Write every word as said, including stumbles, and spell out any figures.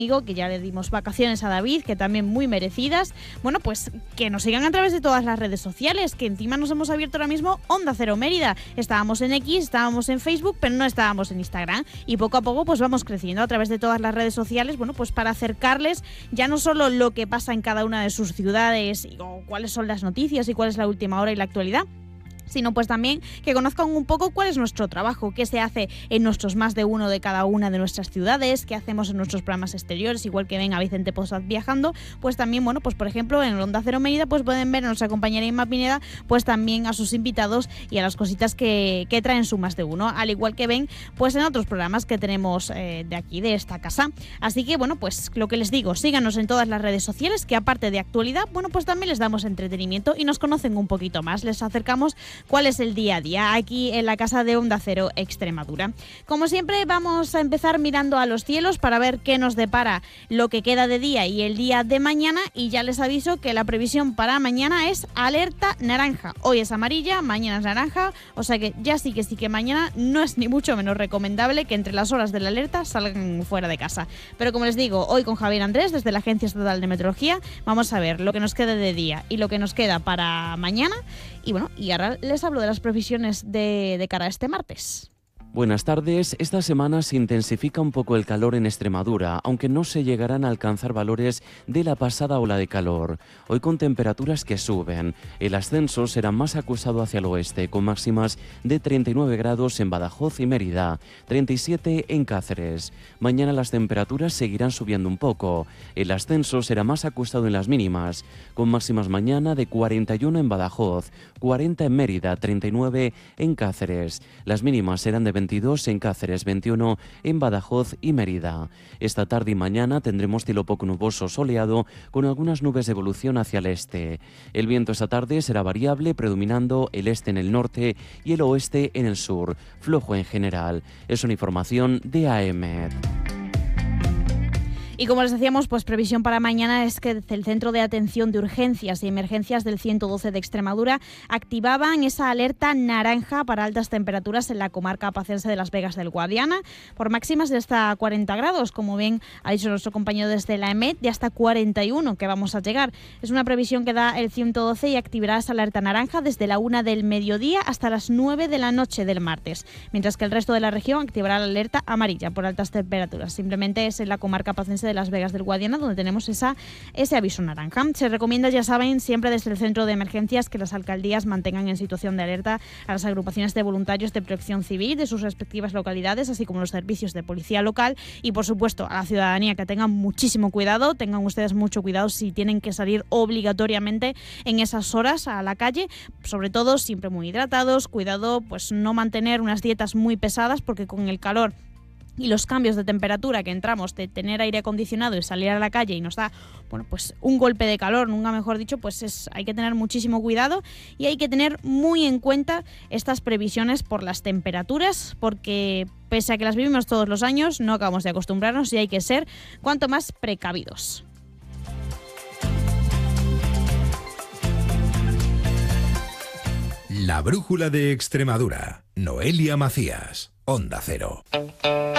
que ya le dimos vacaciones a David, que también muy merecidas. Bueno, pues que nos sigan a través de todas las redes sociales, que encima nos hemos abierto ahora mismo Onda Cero Mérida. Estábamos en X, estábamos en Facebook, pero no estábamos en Instagram. Y poco a poco pues vamos creciendo a través de todas las redes sociales, bueno, pues para acercarles ya no solo lo que pasa en cada una de sus ciudades, o cuáles son las noticias y cuál es la última hora y la actualidad, sino pues también que conozcan un poco cuál es nuestro trabajo, qué se hace en nuestros más de uno de cada una de nuestras ciudades, qué hacemos en nuestros programas exteriores, igual que ven a Vicente Posad viajando, pues también, bueno, pues por ejemplo en Onda Cero Mérida pues pueden ver a nuestra compañera Inma Pineda, pues también a sus invitados y a las cositas que, que traen su más de uno, al igual que ven pues en otros programas que tenemos eh, de aquí, de esta casa. Así que bueno, pues lo que les digo, síganos en todas las redes sociales, que aparte de actualidad, bueno, pues también les damos entretenimiento y nos conocen un poquito más, les acercamos cuál es el día a día aquí en la casa de Onda Cero Extremadura. Como siempre, vamos a empezar mirando a los cielos para ver qué nos depara lo que queda de día y el día de mañana, y ya les aviso que la previsión para mañana es alerta naranja. Hoy es amarilla, mañana es naranja, o sea que ya sí que sí que mañana no es ni mucho menos recomendable que entre las horas de la alerta salgan fuera de casa. Pero como les digo, hoy con Javier Andrés desde la Agencia Estatal de Meteorología vamos a ver lo que nos queda de día y lo que nos queda para mañana. Y bueno, y ahora les hablo de las previsiones de, de cara a este martes. Buenas tardes. Esta semana se intensifica un poco el calor en Extremadura, aunque no se llegarán a alcanzar valores de la pasada ola de calor. Hoy con temperaturas que suben. El ascenso será más acusado hacia el oeste, con máximas de treinta y nueve grados en Badajoz y Mérida, treinta y siete en Cáceres. Mañana las temperaturas seguirán subiendo un poco. El ascenso será más acusado en las mínimas, con máximas mañana de cuarenta y uno en Badajoz, cuarenta en Mérida, treinta y nueve en Cáceres. Las mínimas serán de veintidós en Cáceres, veintiuno en Badajoz y Mérida. Esta tarde y mañana tendremos cielo poco nuboso soleado con algunas nubes de evolución hacia el este. El viento esta tarde será variable, predominando el este en el norte y el oeste en el sur, flojo en general. Es una información de AEMET. Y como les decíamos, pues previsión para mañana es que el Centro de Atención de Urgencias y Emergencias del ciento doce de Extremadura activaban esa alerta naranja para altas temperaturas en la comarca pacense de Las Vegas del Guadiana, por máximas de hasta cuarenta grados, como bien ha dicho nuestro compañero desde la EMET, de hasta cuarenta y uno que vamos a llegar. Es una previsión que da el ciento doce y activará esa alerta naranja desde la una del mediodía hasta las nueve de la noche del martes, mientras que el resto de la región activará la alerta amarilla por altas temperaturas. Simplemente es en la comarca pacense de Las Vegas del Guadiana donde tenemos esa, ese aviso naranja. Se recomienda, ya saben, siempre desde el centro de emergencias que las alcaldías mantengan en situación de alerta a las agrupaciones de voluntarios de protección civil de sus respectivas localidades, así como los servicios de policía local y, por supuesto, a la ciudadanía que tengan muchísimo cuidado, tengan ustedes mucho cuidado si tienen que salir obligatoriamente en esas horas a la calle, sobre todo siempre muy hidratados, cuidado pues no mantener unas dietas muy pesadas porque con el calor y los cambios de temperatura que entramos de tener aire acondicionado y salir a la calle y nos da, bueno, pues un golpe de calor, nunca mejor dicho, pues es, hay que tener muchísimo cuidado y hay que tener muy en cuenta estas previsiones por las temperaturas, porque pese a que las vivimos todos los años, no acabamos de acostumbrarnos y hay que ser cuanto más precavidos. La brújula de Extremadura. Noelia Macías, Onda Cero.